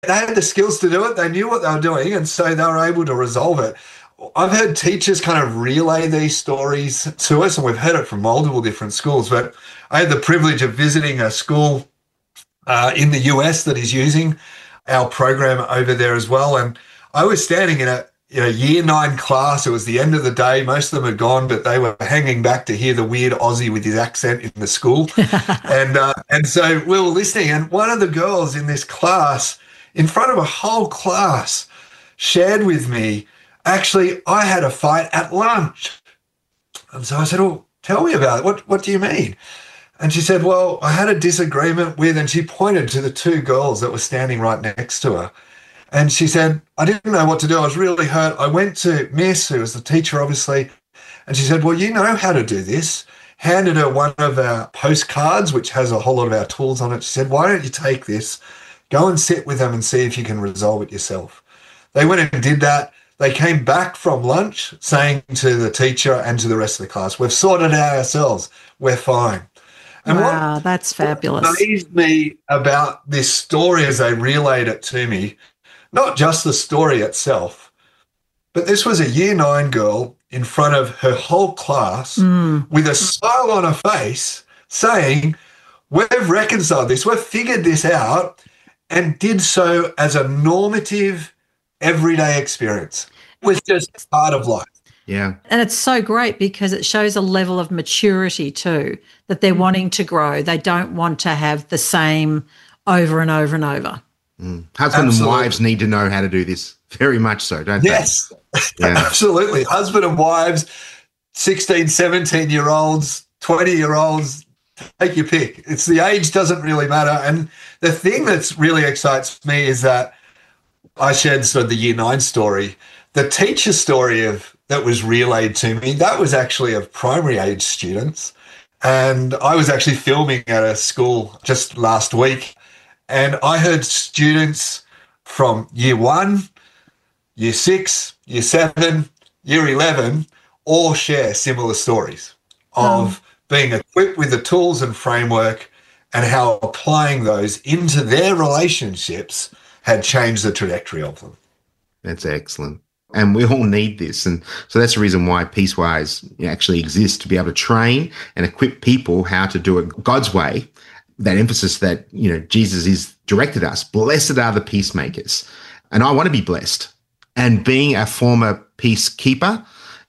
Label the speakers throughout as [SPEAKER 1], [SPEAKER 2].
[SPEAKER 1] they had the skills to do it. They knew what they were doing, and so they were able to resolve it. I've heard teachers kind of relay these stories to us, and we've heard it from multiple different schools. But I had the privilege of visiting a school in the US that is using our program over there as well. And I was standing in a year 9 class. It was the end of the day. Most of them had gone, but they were hanging back to hear the weird Aussie with his accent in the school. And so we were listening, and one of the girls in this class, in front of a whole class, shared with me, actually, I had a fight at lunch. And so I said, "Oh, tell me about it. What do you mean?" And she said, "Well, I had a disagreement with," and she pointed to the 2 girls that were standing right next to her. And she said, "I didn't know what to do. I was really hurt. I went to Miss, who was the teacher, obviously." And she said, "Well, you know how to do this." Handed her one of our postcards, which has a whole lot of our tools on it. She said, "Why don't you take this, go and sit with them and see if you can resolve it yourself." They went and did that. They came back from lunch saying to the teacher and to the rest of the class, "We've sorted it out ourselves. We're fine." And
[SPEAKER 2] wow, that's fabulous.
[SPEAKER 1] What amazed me about this story as they relayed it to me, not just the story itself, but this was a year 9 girl in front of her whole class with a smile on her face saying, "We've reconciled this, we've figured this out," and did so as a normative, everyday experience. It was just part of life.
[SPEAKER 3] Yeah.
[SPEAKER 2] And it's so great because it shows a level of maturity too, that they're wanting to grow. They don't want to have the same over and over and over.
[SPEAKER 3] Husbands and wives need to know how to do this. Very much so, don't they?
[SPEAKER 1] Yes, absolutely. Husband and wives, 16, 17-year-olds, 20-year-olds, take your pick. It's the age doesn't really matter. And the thing that's really excites me is that I shared sort of the year 9 story. The teacher story that was relayed to me, that was actually of primary age students. And I was actually filming at a school just last week, and I heard students from year 1, year 6, year 7, year 11 all share similar stories of being equipped with the tools and framework and how applying those into their relationships had changed the trajectory of them.
[SPEAKER 3] That's excellent. And we all need this. And so that's the reason why Peacewise actually exists, to be able to train and equip people how to do it God's way. That emphasis that, Jesus is directed us. Blessed are the peacemakers. And I want to be blessed. And being a former peacekeeper,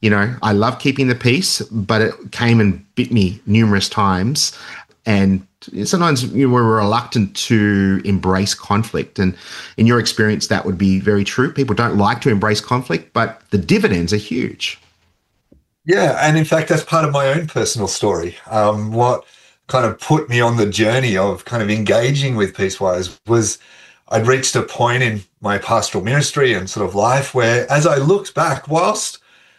[SPEAKER 3] I love keeping the peace, but it came and bit me numerous times. And sometimes we're reluctant to embrace conflict. And in your experience, that would be very true. People don't like to embrace conflict, but the dividends are huge.
[SPEAKER 1] Yeah, and in fact, that's part of my own personal story. What kind of put me on the journey of kind of engaging with Peacewise was I'd reached a point in my pastoral ministry and sort of life where, as I looked back, whilst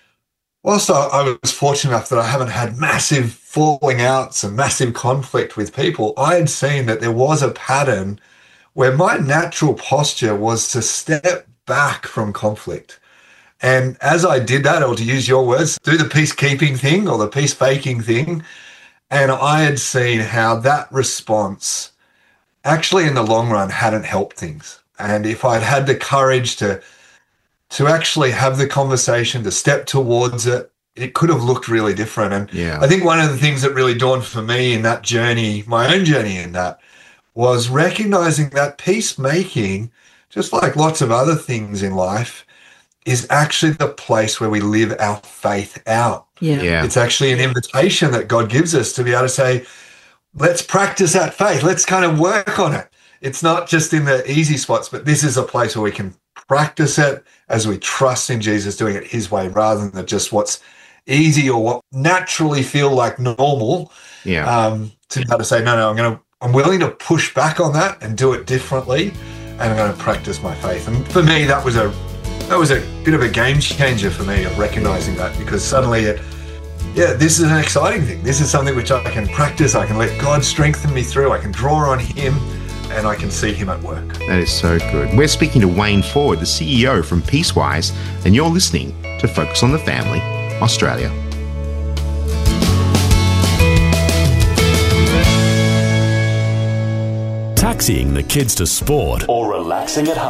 [SPEAKER 1] I was fortunate enough that I haven't had massive falling outs and massive conflict with people, I had seen that there was a pattern where my natural posture was to step back from conflict. And as I did that, or to use your words, do the peacekeeping thing or the peace faking thing, and I had seen how that response actually in the long run hadn't helped things. And if I'd had the courage to actually have the conversation, to step towards it, it could have looked really different. And I think one of the things that really dawned for me in that journey, my own journey in that, was recognizing that peacemaking, just like lots of other things in life, is actually the place where we live our faith out.
[SPEAKER 2] Yeah.
[SPEAKER 1] It's actually an invitation that God gives us to be able to say, let's practice that faith. Let's kind of work on it. It's not just in the easy spots, but this is a place where we can practice it as we trust in Jesus doing it his way rather than just what's easy or what naturally feel like normal. To be able to say, no, I'm willing to push back on that and do it differently, and I'm going to practice my faith. And for me, that was a bit of a game changer for me of recognizing that, because suddenly this is an exciting thing. This is something which I can practice. I can let God strengthen me through. I can draw on him and I can see him at work.
[SPEAKER 3] That is so good. We're speaking to Wayne Ford, the CEO from Peacewise, and you're listening to Focus on the Family, Australia.
[SPEAKER 4] Taxiing the kids to sport or relaxing at home.